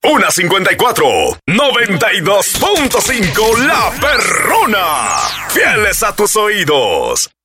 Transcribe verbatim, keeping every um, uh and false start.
una cincuenta y cuatro, noventa y dos punto cinco La Perrona. Fieles a tus oídos.